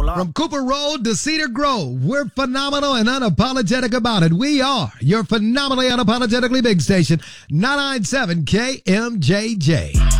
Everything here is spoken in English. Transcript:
Hola. From Cooper Road to Cedar Grove, we're phenomenal and unapologetic about it. We are your phenomenally unapologetically big station, 997 KMJJ.